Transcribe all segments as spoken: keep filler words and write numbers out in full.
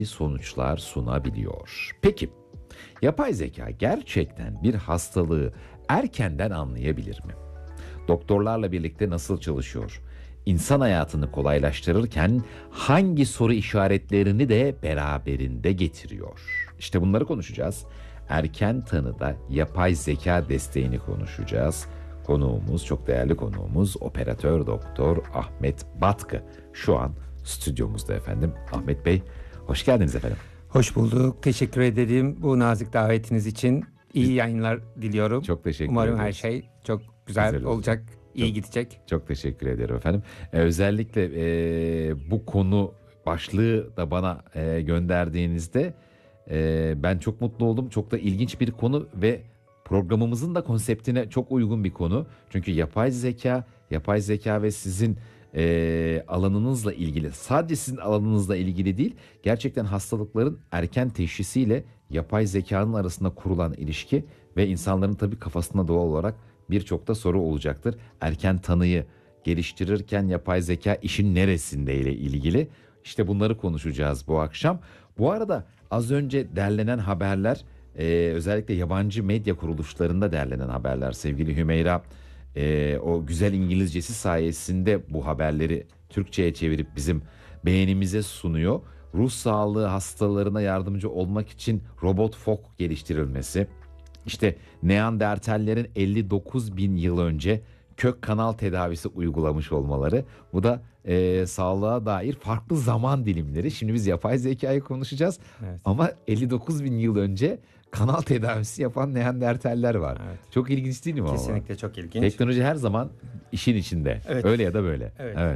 sonuçlar sunabiliyor. Peki, yapay zeka gerçekten bir hastalığı erkenden anlayabilir mi? Doktorlarla birlikte nasıl çalışıyor? İnsan hayatını kolaylaştırırken hangi soru işaretlerini de beraberinde getiriyor? İşte bunları konuşacağız. Erken tanıda yapay zeka desteğini konuşacağız. Konuğumuz, çok değerli konuğumuz operatör doktor Ahmet Batkı. Şu an stüdyomuzda efendim. Ahmet Bey, hoş geldiniz efendim. Hoş bulduk. Teşekkür ederim bu nazik davetiniz için. İyi yayınlar diliyorum. Çok teşekkür Umarım ederiz. her şey çok güzel, Güzel olacak, iyi Çok- gidecek. Çok teşekkür ederim efendim. Ee, özellikle e, bu konu başlığı da bana e, gönderdiğinizde e, ben çok mutlu oldum. Çok da ilginç bir konu ve programımızın da konseptine çok uygun bir konu. Çünkü yapay zeka, yapay zeka ve sizin e, alanınızla ilgili, sadece sizin alanınızla ilgili değil, gerçekten hastalıkların erken teşhisiyle yapay zekanın arasında kurulan ilişki ve insanların tabii kafasında doğal olarak birçok da soru olacaktır. Erken tanıyı geliştirirken yapay zeka işin neresinde ile ilgili. İşte bunları konuşacağız bu akşam. Bu arada az önce derlenen haberler, e, özellikle yabancı medya kuruluşlarında derlenen haberler. Sevgili Hümeyra e, o güzel İngilizcesi sayesinde bu haberleri Türkçe'ye çevirip bizim beğenimize sunuyor. Ruh sağlığı hastalarına yardımcı olmak için robot fok geliştirilmesi. İşte Neandertallerin elli dokuz bin yıl önce kök kanal tedavisi uygulamış olmaları. Bu da e, sağlığa dair farklı zaman dilimleri. Şimdi biz yapay zekayı konuşacağız. Evet. Ama elli dokuz bin yıl önce kanal tedavisi yapan Neandertaller var. Evet. Çok ilginç değil mi ama? Kesinlikle çok ilginç. Teknoloji her zaman işin içinde. Evet. Öyle ya da böyle. Evet. Evet.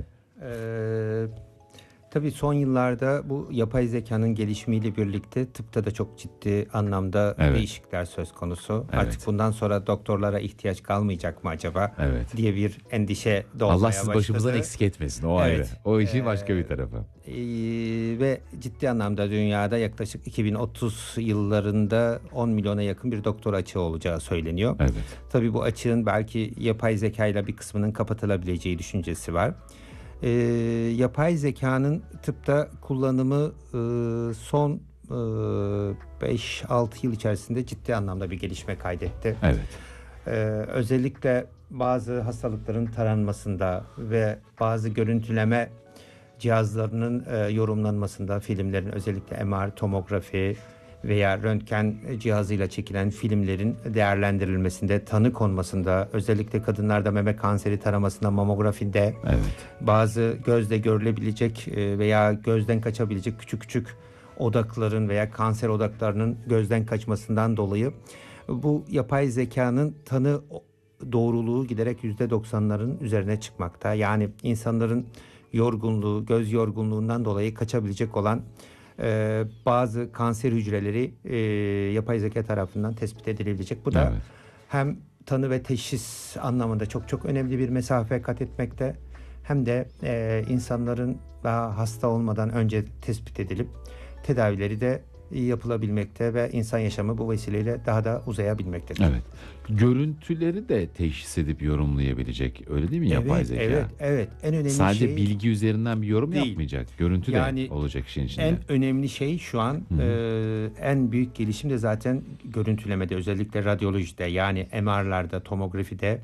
Ee, tabii son yıllarda bu yapay zekanın gelişimiyle birlikte tıpta da çok ciddi anlamda Evet. değişiklikler söz konusu. Evet. Artık bundan sonra doktorlara ihtiyaç kalmayacak mı acaba Evet. diye bir endişe doğmaya Allah siz başımızdan başladı. eksik etmesin, o Evet. ayrı. O işin Ee, başka bir tarafı. Ee, ve ciddi anlamda dünyada yaklaşık iki bin otuz yıllarında on milyona yakın bir doktor açığı olacağı söyleniyor. Evet. Tabii bu açığın belki yapay zekayla bir kısmının kapatılabileceği düşüncesi var. Ee, yapay zekanın tıpta kullanımı e, son e, beş altı yıl içerisinde ciddi anlamda bir gelişme kaydetti. Evet. Ee, özellikle bazı hastalıkların taranmasında ve bazı görüntüleme cihazlarının e, yorumlanmasında, filmlerin özellikle M R, tomografi veya röntgen cihazıyla çekilen filmlerin değerlendirilmesinde, tanı konmasında, özellikle kadınlarda meme kanseri taramasında, mamografide, Evet. bazı gözle görülebilecek e, veya gözden kaçabilecek küçük küçük odakların veya kanser odaklarının gözden kaçmasından dolayı bu yapay zekanın tanı doğruluğu giderek yüzde doksanların üzerine çıkmakta. Yani insanların yorgunluğu, göz yorgunluğundan dolayı kaçabilecek olan e, bazı kanser hücreleri e, yapay zeka tarafından tespit edilebilecek. Bu da Evet. hem tanı ve teşhis anlamında çok çok önemli bir mesafe kat etmekte, hem de e, insanların daha hasta olmadan önce tespit edilip tedavileri de yapılabilmekte ve insan yaşamı bu vesileyle daha da uzayabilmektedir. Evet. Görüntüleri de teşhis edip yorumlayabilecek. Öyle değil mi yapay Evet, zeka? evet, evet. En önemli Sadece şey, bilgi üzerinden bir yorum Değil. yapmayacak. Görüntü Yani de olacak işin içinde. en önemli şey şu an Hı hı. e, en büyük gelişim de zaten görüntülemede, özellikle radyolojide, yani M R'larda, tomografide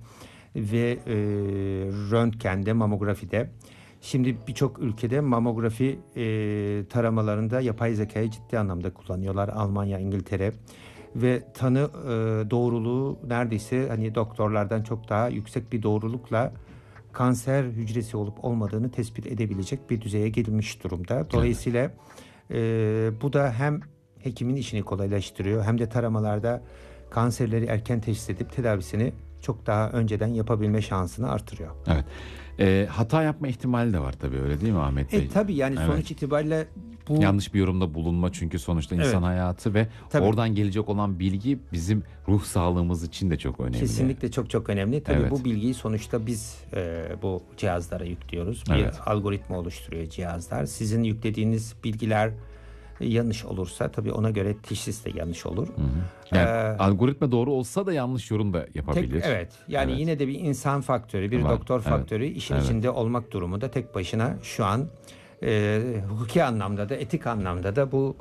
ve e, röntgende, mamografide. Şimdi birçok ülkede mamografi e, taramalarında yapay zekayı ciddi anlamda kullanıyorlar. Almanya, İngiltere ve tanı e, doğruluğu neredeyse hani doktorlardan çok daha yüksek bir doğrulukla kanser hücresi olup olmadığını tespit edebilecek bir düzeye gelmiş durumda. Dolayısıyla e, bu da hem hekimin işini kolaylaştırıyor, hem de taramalarda kanserleri erken teşhis edip tedavisini çok daha önceden yapabilme şansını artırıyor. Evet. Ee, hata yapma ihtimali de var tabii, öyle değil mi Ahmet Bey? E tabii yani Evet. sonuç itibariyle bu Yanlış bir yorumda bulunma, çünkü sonuçta insan Evet. hayatı ve Tabii. oradan gelecek olan bilgi bizim ruh sağlığımız için de çok önemli. kesinlikle çok çok önemli. Tabii Evet. bu bilgiyi sonuçta biz e, bu cihazlara yüklüyoruz. Bir Evet. algoritma oluşturuyor cihazlar. Sizin yüklediğiniz bilgiler yanlış olursa tabii ona göre teşhis de yanlış olur. Hı hı. Yani Ee, algoritma doğru olsa da yanlış yorum da Tek, yapabilir. evet. Yani Evet. yine de bir insan faktörü, bir Var. doktor Evet. faktörü işin Evet. içinde olmak durumunda tek başına şu an e, hukuki anlamda da etik anlamda da bu